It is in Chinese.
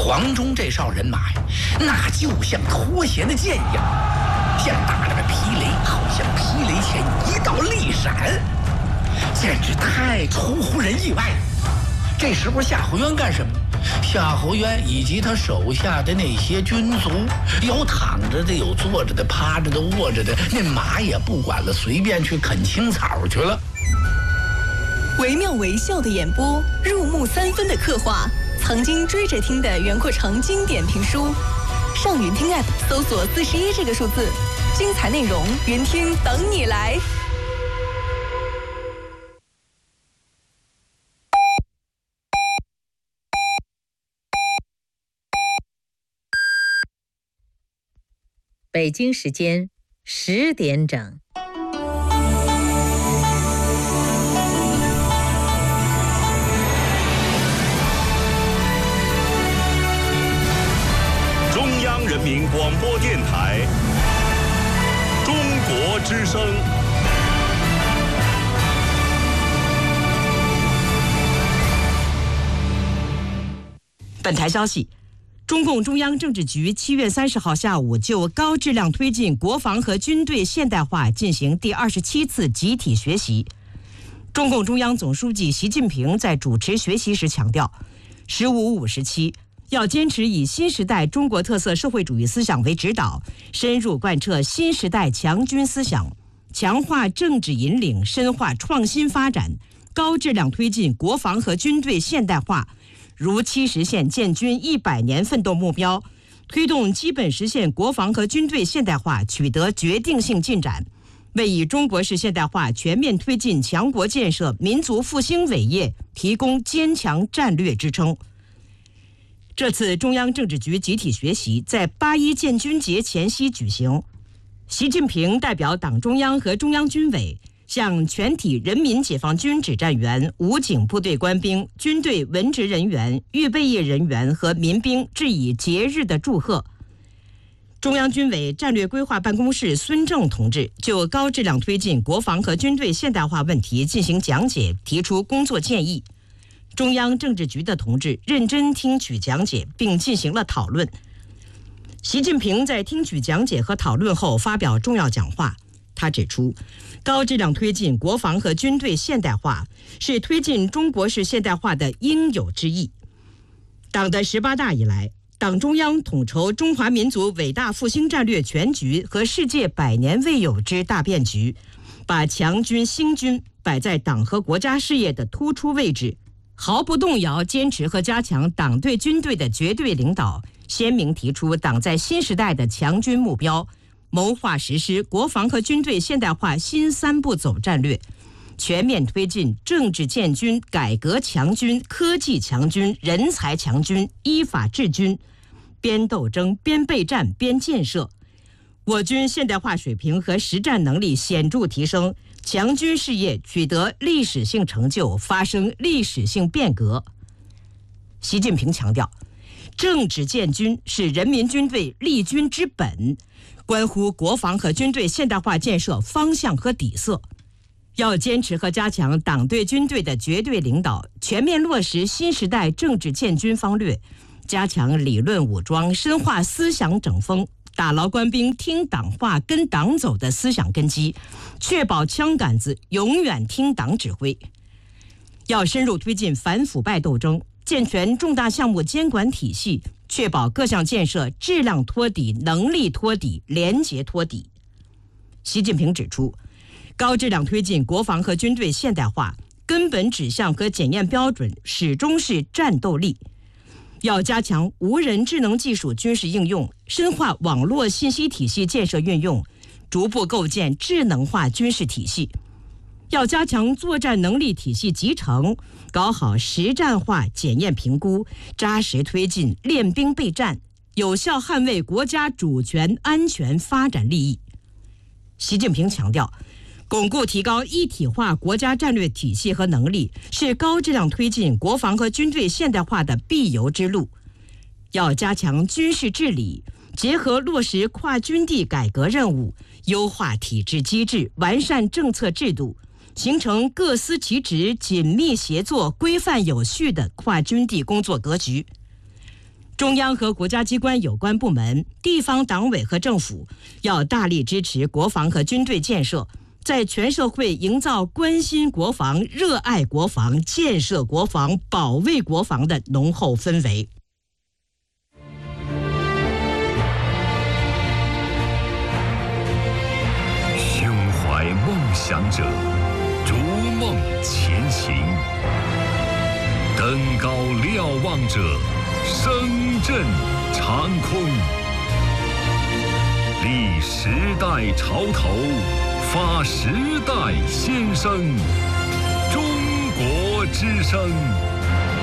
黄忠这哨人马呀，那就像脱弦的箭一样，像打了个霹雷，好像霹雷前一道利闪，简直太出乎人意外了。这时候夏侯渊干什么？夏侯渊以及他手下的那些军卒，有躺着的，有坐着的，趴着的，卧着的，那马也不管了，随便去啃青草去了。 惟妙惟肖的演播，入木三分的刻画，曾经追着听的袁阔成经典评书，上云听 App 搜索41这个数字，精彩内容云听等你来。 北京时间10点整。 中央人民广播电台《中国之声》。 本台消息。中共中央政治局7月30号下午就高质量推进国防和军队现代化进行第27次集体学习。中共中央总书记习近平在主持学习时强调，15-5-17要坚持以新时代中国特色社会主义思想为指导，深入贯彻新时代强军思想，强化政治引领，深化创新发展，高质量推进国防和军队现代化，如期实现建军100年奋斗目标，推动基本实现国防和军队现代化取得决定性进展，为以中国式现代化全面推进强国建设、民族复兴伟业提供坚强战略支撑。这次中央政治局集体学习在8·1建军节前夕举行，习近平代表党中央和中央军委向全体人民解放军指战员、武警部队官兵、军队文职人员、预备役人员和民兵致以节日的祝贺。中央军委战略规划办公室孙正同志就高质量推进国防和军队现代化问题进行讲解，提出工作建议。中央政治局的同志认真听取讲解，并进行了讨论。习近平在听取讲解和讨论后发表重要讲话，他指出，高质量推进国防和军队现代化是推进中国式现代化的应有之义。党的18大以来，党中央统筹中华民族伟大复兴战略全局和世界100年未有之大变局，把强军兴军摆在党和国家事业的突出位置，毫不动摇坚持和加强党对军队的绝对领导，鲜明提出党在新时代的强军目标，谋划实施国防和军队现代化新3步走战略，全面推进政治建军、改革强军、科技强军、人才强军、依法治军，边斗争边备战边建设，我军现代化水平和实战能力显著提升，强军事业取得历史性成就，发生历史性变革。习近平强调，政治建军是人民军队立军之本，关乎国防和军队现代化建设方向和底色。要坚持和加强党对军队的绝对领导，全面落实新时代政治建军方略，加强理论武装，深化思想整风，打牢官兵听党话跟党走的思想根基，确保枪杆子永远听党指挥。要深入推进反腐败斗争，健全重大项目监管体系，确保各项建设质量托底、能力托底、廉洁托底。习近平指出，高质量推进国防和军队现代化，根本指向和检验标准始终是战斗力。要加强无人智能技术军事应用，深化网络信息体系建设运用，逐步构建智能化军事体系。要加强作战能力体系集成，搞好实战化检验评估，扎实推进练兵备战，有效捍卫国家主权、安全、发展利益。习近平强调，巩固提高一体化国家战略体系和能力，是高质量推进国防和军队现代化的必由之路。要加强军事治理，结合落实跨军地改革任务，优化体制机制，完善政策制度，形成各司其职、紧密协作、规范有序的跨军地工作格局。 中央和国家机关有关部门、地方党委和政府要大力支持国防和军队建设，在全社会营造关心国防、热爱国防、建设国防、保卫国防的浓厚氛围。 胸怀梦想者，逐梦前行；登高瞭望者，声震长空。立时代潮头，发时代先声。中国之声。